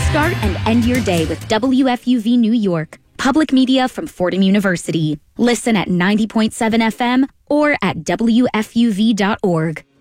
Start and end your day with WFUV New York, public media from Fordham University. Listen at 90.7 FM or at WFUV.org.